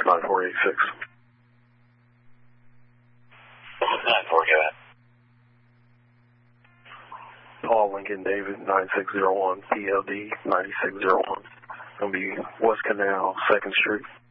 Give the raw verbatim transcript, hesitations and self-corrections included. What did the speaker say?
nine four eight six. nine four, go ahead. Paul Lincoln David nine six zero one, P L D nine six zero one. Going to be West Canal, second Street.